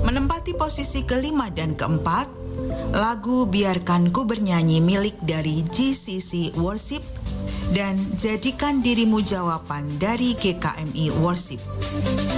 Menempati posisi kelima dan keempat, lagu Biarkan Ku Bernyanyi milik dari GCC Worship dan Jadikan Dirimu Jawaban dari GKMI Worship.